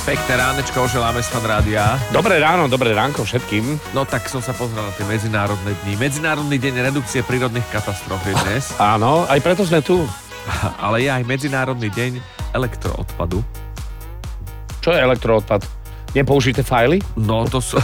Pekné ránečko, želáme z Fan Rádia. Dobré ránko všetkým. No tak som sa pozrel na tie medzinárodné dni. Medzinárodný deň redukcie prírodných katastrof je dnes. Áno, aj preto sme tu. Ale je aj Medzinárodný deň elektroodpadu. Čo je elektroodpad? Nepoužité fajly? No to sú...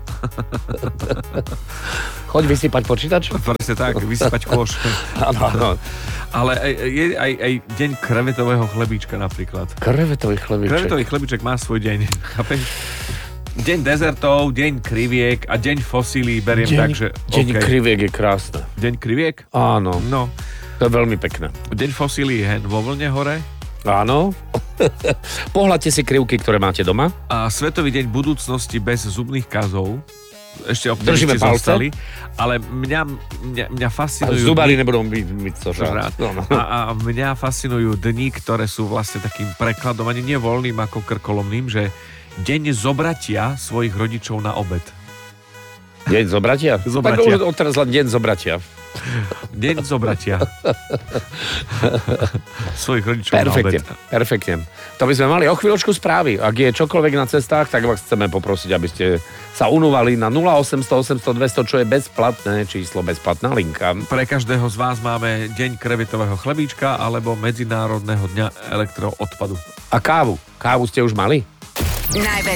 Choď vysypať počítač? Presne tak, vysypať koš. Áno. Ale je aj deň krevetového chlebíčka napríklad. Krevetový chlebíček. Krevetový chlebíček má svoj deň, chápeš? Deň dezertov, deň kriviek a deň fosílií beriem tak, že... Deň kriviek je krásne. Deň kriviek? Áno. No. To je veľmi pekné. Deň fosílií hen vo vlne hore. Áno. Pohľadte si krivky, ktoré máte doma. A Svetový deň budúcnosti bez zubných kazov. Ešte Držíme optimisti palce. zostali. Ale mňa fascinujú... Zubári nebudú byť to žrať. No. A mňa fascinujú dni, ktoré sú vlastne takým prekladom, ani nie voľným ako krkolomným, že deň zobratia svojich rodičov na obed. Deň zobratia? Zobratia. Tak odteraz len deň zobratia. Deň zobratia. Svojich rodičov na obed. Perfektne. To by sme mali o chvíľočku správy. Ak je čokoľvek na cestách, tak vás chceme poprosiť, aby ste sa unúvali na 0800 800 200, čo je bezplatné číslo, bezplatná linka. Pre každého z vás máme deň krevetového chlebíčka alebo Medzinárodného dňa elektroodpadu. A kávu? Kávu ste už mali? Najväčšie